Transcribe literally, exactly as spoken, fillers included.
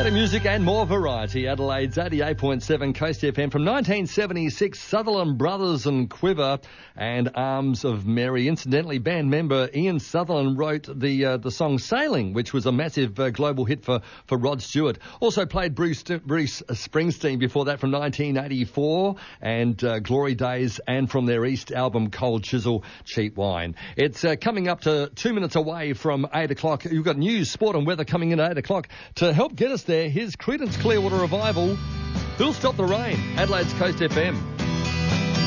Better music and more variety. Adelaide's eighty-eight point seven Coast F M. From nineteen seventy-six, Sutherland Brothers and Quiver and Arms of Mary. Incidentally, band member Ian Sutherland wrote the uh, the song Sailing, which was a massive uh, global hit for, for Rod Stewart. Also played Bruce, Bruce Springsteen before that from nineteen eighty-four and uh, Glory Days, and from their East album Cold Chisel, Cheap Wine. It's uh, coming up to two minutes away from eight o'clock. You've got news, sport and weather coming in at eight o'clock. To help get us there, here's Creedence Clearwater Revival. Who'll Stop the Rain? Adelaide's Coast F M.